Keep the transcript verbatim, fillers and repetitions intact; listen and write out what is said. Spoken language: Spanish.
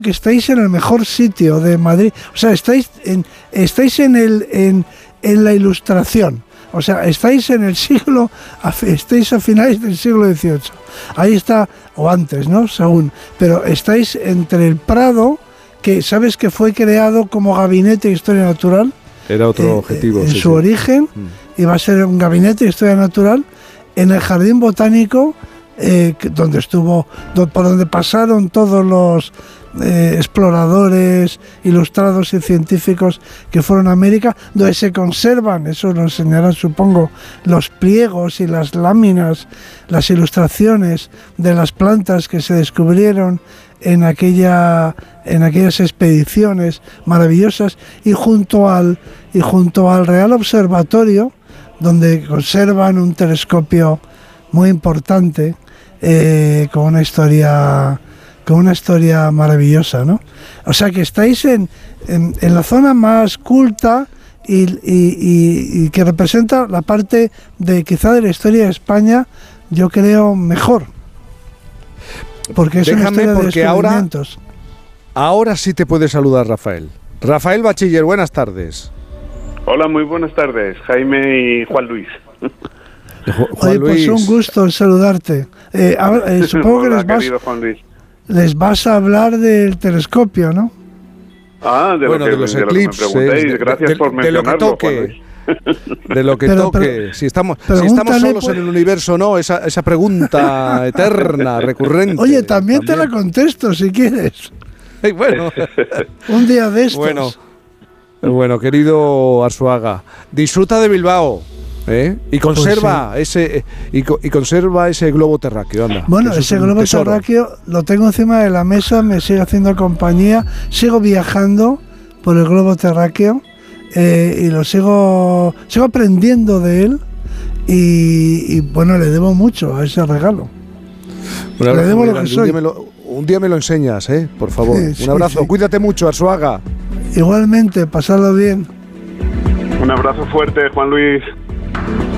que estáis en el mejor sitio de Madrid, o sea, estáis en, estáis en el en, en la Ilustración, o sea, estáis en el siglo, estáis a finales del siglo dieciocho, ahí está, o antes, ¿no? Según, pero estáis entre el Prado, que sabes que fue creado como gabinete de historia natural, era otro eh, objetivo, en sí, su sí. origen, mm. iba a ser un gabinete de historia natural, en el Jardín Botánico, eh, donde estuvo, por donde pasaron todos los Eh, exploradores, ilustrados y científicos que fueron a América, donde se conservan, eso lo enseñarán supongo, los pliegos y las láminas, las ilustraciones de las plantas que se descubrieron en aquella en aquellas expediciones maravillosas, y junto al y junto al Real Observatorio, donde conservan un telescopio muy importante, eh, con una historia con una historia maravillosa, ¿no? O sea que estáis en, en, en la zona más culta y, y, y, y que representa la parte de quizá de la historia de España, yo creo, mejor. Porque es Déjame, una historia porque de ahora, descubrimientos. ahora sí te puede saludar Rafael. Rafael Bachiller, buenas tardes. Hola, muy buenas tardes, Jaime y Juan Luis. Juan Oye, Luis. pues un gusto en saludarte. Eh, ahora, eh, supongo Hola, que les vas, querido Juan Luis. les vas a hablar del telescopio, ¿no? Ah, de, bueno, lo que, de los de eclipses, lo que me preguntéis. de, Gracias de, por de, de lo que mencionarlo, toque, de lo que pero, toque. Pero, si estamos, si estamos solos pues, en el universo, no, esa, esa pregunta eterna, recurrente. Oye, también, también te la contesto si quieres. Hey, bueno, un día de estos. Bueno, bueno, querido Arzuaga, disfruta de Bilbao. ¿Eh? Y conserva pues sí. ese y, y conserva ese globo terráqueo, anda. Bueno, ese globo tesoro. terráqueo lo tengo encima de la mesa, me sigue haciendo compañía, sigo viajando por el globo terráqueo, eh, y lo sigo sigo aprendiendo de él, y, y bueno, le debo mucho a ese regalo. Un le debo lo que soy. Un día, me lo, un día me lo enseñas, ¿eh? Por favor. Sí, sí, un abrazo, sí. Cuídate mucho, Arzuaga. Igualmente, pasadlo bien. Un abrazo fuerte, Juan Luis.